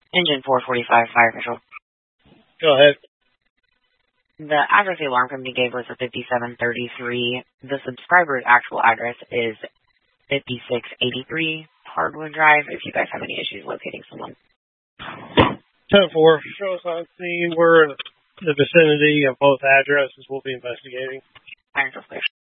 Engine 445, Fire Control. Go ahead. The address the alarm company gave was a 5733. The subscriber's actual address is 5683 Hardwood Drive, if you guys have any issues locating someone. 10-4. Show us on scene. We're in the vicinity of both addresses. We'll be investigating. Fire Control clear.